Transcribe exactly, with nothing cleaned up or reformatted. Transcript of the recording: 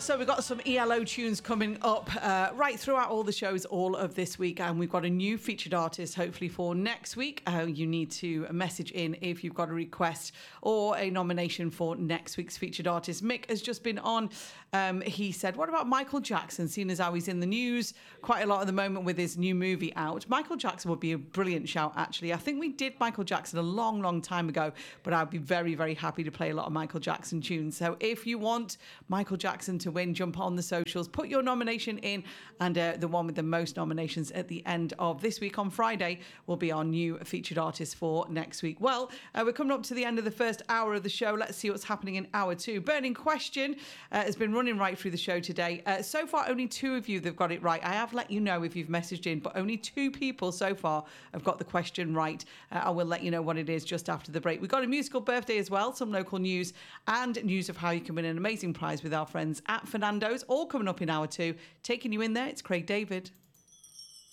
So we've got some E L O tunes coming up uh, right throughout all the shows all of this week, and we've got a new featured artist hopefully for next week. Uh, you need to message in if you've got a request or a nomination for next week's featured artist. Mick has just been on. Um, he said, what about Michael Jackson, seeing as how he's in the news quite a lot at the moment with his new movie out? Michael Jackson would be a brilliant shout, actually. I think we did Michael Jackson a long, long time ago, but I'd be very, very happy to play a lot of Michael Jackson tunes. So if you want Michael Jackson to win, jump on the socials, put your nomination in, and uh, the one with the most nominations at the end of this week on Friday will be our new featured artist for next week. Well, uh, we're coming up to the end of the first hour of the show. Let's see what's happening in hour two. Burning Question uh, has been running right through the show today. Uh, so far, only two of you that have got it right. I have let you know if you've messaged in, but only two people so far have got the question right. Uh, I will let you know what it is just after the break. We've got a musical birthday as well, some local news, and news of how you can win an amazing prize with our friends at Fernando's, all coming up in hour two. Taking you in there, it's Craig David.